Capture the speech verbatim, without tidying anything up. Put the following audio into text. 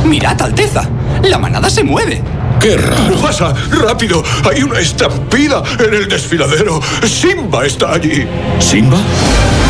Mirad, Alteza. La manada se mueve. ¡Qué raro! ¡Pasa! ¡Rápido! ¡Hay una estampida en el desfiladero! ¡Simba está allí! ¿Simba?